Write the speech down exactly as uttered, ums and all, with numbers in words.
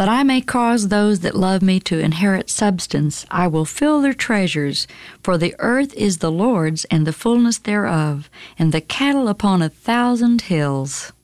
That I may cause those that love me to inherit substance, I will fill their treasures. For the earth is the Lord's, and the fullness thereof, and the cattle upon a thousand hills.